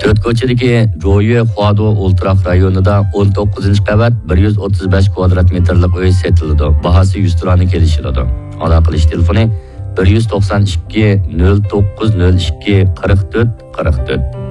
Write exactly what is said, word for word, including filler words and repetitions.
to'rt ko'chadagi Joye Xuado Ultraq rayonida o'n to'qqizinchi qavat bir yuz o'ttiz besh kvadrat metrlik uy sotiladi. Bahasi yuz turani kelishiladi. Aloqa qilish telefoni bir yuz to'qson ikki nol to'qqiz nol ikki qirq to'rt qirq to'rt.